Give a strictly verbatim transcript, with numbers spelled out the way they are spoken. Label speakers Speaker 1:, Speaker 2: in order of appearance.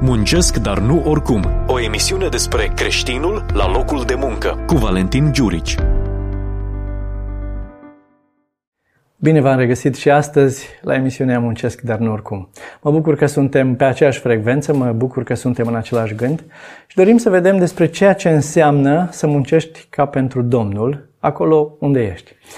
Speaker 1: Muncesc, dar nu oricum. O emisiune despre creștinul la locul de muncă, cu Valentin Giurici.
Speaker 2: Bine v-am regăsit și astăzi la emisiunea Muncesc, dar nu oricum. Mă bucur că suntem pe aceeași frecvență, mă bucur că suntem în același gând și dorim să vedem despre ceea ce înseamnă să muncești ca pentru Domnul, acolo unde ești.